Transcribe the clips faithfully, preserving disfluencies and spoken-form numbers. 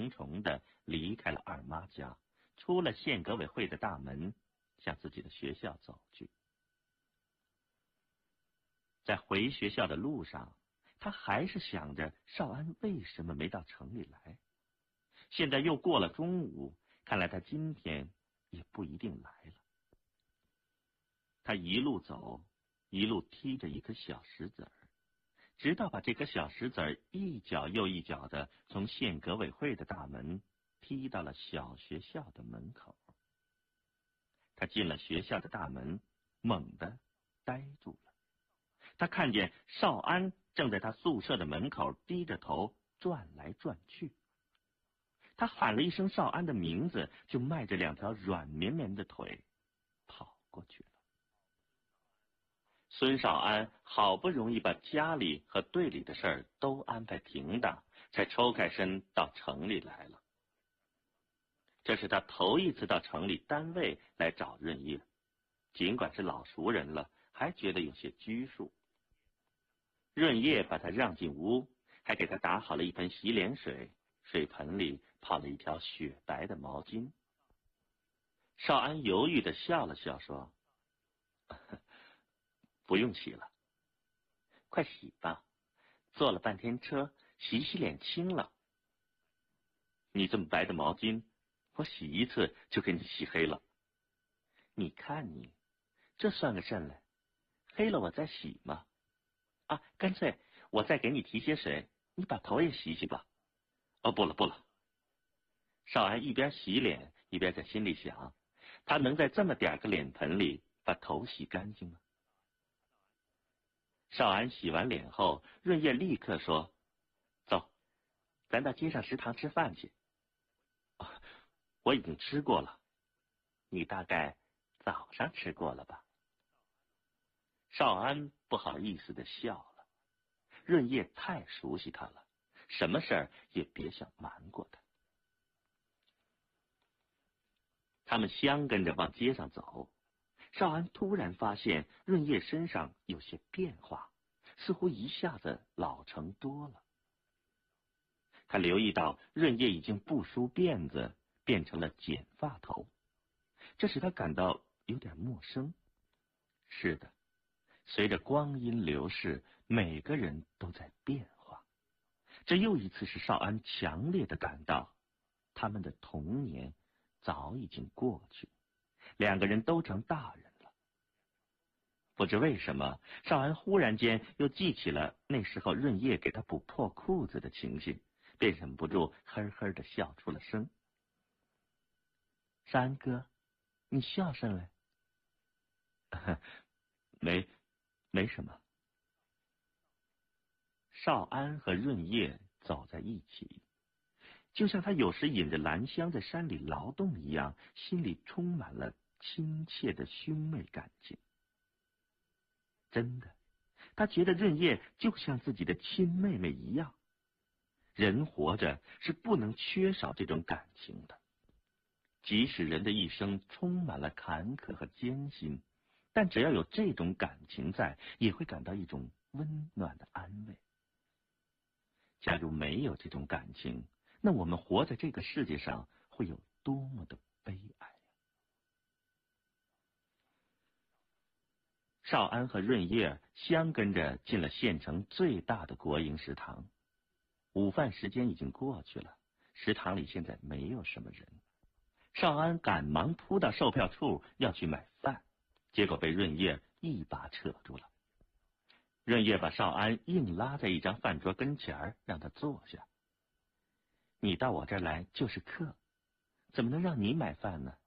重重的离开了二妈家，出了县革委会的大门，向自己的学校走去。在回学校的路上，他还是想着少安为什么没到城里来。现在又过了中午，看来他今天也不一定来了。他一路走，一路踢着一颗小石子儿，直到把这颗小石子儿一脚又一脚的从县革委会的大门踢到了小学校的门口。他进了学校的大门，猛地呆住了。他看见少安正在他宿舍的门口低着头转来转去。他喊了一声少安的名字，就迈着两条软绵绵的腿跑过去了。孙少安好不容易把家里和队里的事儿都安排停当，才抽开身到城里来了。这是他头一次到城里单位来找润叶，尽管是老熟人了，还觉得有些拘束。润叶把他让进屋，还给他打好了一盆洗脸水，水盆里泡了一条雪白的毛巾。少安犹豫地笑了笑说：“不用洗了。”“快洗吧，坐了半天车，洗洗脸轻了。”“你这么白的毛巾，我洗一次就给你洗黑了。”“你看你，这算个甚来？黑了我再洗嘛。啊，干脆我再给你提些水，你把头也洗洗吧。”“哦，不了不了。”少安一边洗脸一边在心里想，他能在这么点个脸盆里把头洗干净吗？少安洗完脸后，润叶立刻说：“走，咱到街上食堂吃饭去。”“啊，我已经吃过了。”“你大概早上吃过了吧？”少安不好意思地笑了。润叶太熟悉他了，什么事儿也别想瞒过他。他们相跟着往街上走，少安突然发现润叶身上有些变化，似乎一下子老成多了。他留意到润叶已经不梳辫子，变成了剪发头，这使他感到有点陌生。是的，随着光阴流逝，每个人都在变化。这又一次使少安强烈的感到，他们的童年早已经过去，两个人都成大人了。不知为什么，少安忽然间又记起了那时候润叶给他补破裤子的情形，便忍不住呵呵的笑出了声。“少安哥，你笑甚来？”“没没什么。”少安和润叶走在一起，就像他有时引着兰香在山里劳动一样，心里充满了亲切的兄妹感情。真的，他觉得润叶就像自己的亲妹妹一样。人活着是不能缺少这种感情的，即使人的一生充满了坎坷和艰辛，但只要有这种感情在，也会感到一种温暖的安慰。假如没有这种感情，那我们活在这个世界上会有多么的悲哀啊！少安和润叶相跟着进了县城最大的国营食堂。午饭时间已经过去了，食堂里现在没有什么人。少安赶忙扑到售票处要去买饭，结果被润叶一把扯住了。润叶把少安硬拉在一张饭桌跟前，让他坐下。“你到我这儿来就是客，怎么能让你买饭呢？”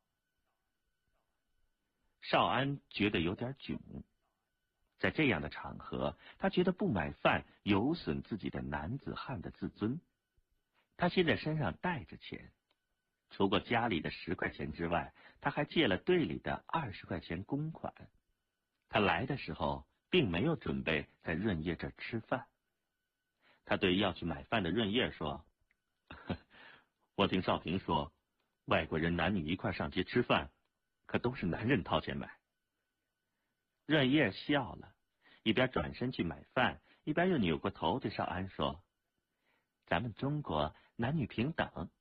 少安觉得有点窘，在这样的场合，他觉得不买饭有损自己的男子汉的自尊。他现在身上带着钱，除过家里的十块钱之外，他还借了队里的二十块钱公款。他来的时候并没有准备在润叶这儿吃饭。他对要去买饭的润叶说：“我听少平说，外国人男女一块上街吃饭，可都是男人掏钱买。”润叶笑了，一边转身去买饭，一边又扭过头对少安说：“咱们中国男女平等，